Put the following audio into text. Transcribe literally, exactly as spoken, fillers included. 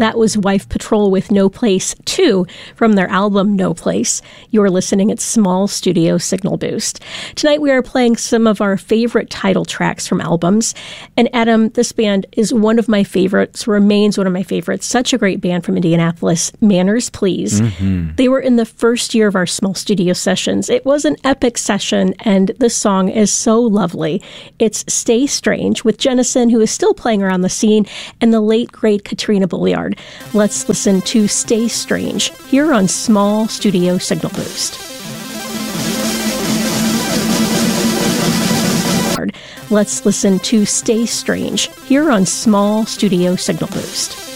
That was Wife Patrol with No Place two from their album No Place. You're listening at Small Studio Signal Boost. Tonight we are playing some of our favorite title tracks from albums. And Adam, this band is one of my favorites, remains one of my favorites. Such a great band from Indianapolis, Manners Please. Mm-hmm. They were in the first year of our Small Studio sessions. It was an epic session, and this song is so lovely. It's Stay Strange with Jennison, who is still playing around the scene, and the late, great Katrina Bulliard. Let's listen to Stay Strange here on Small Studio Signal Boost. Let's listen to Stay Strange here on Small Studio Signal Boost.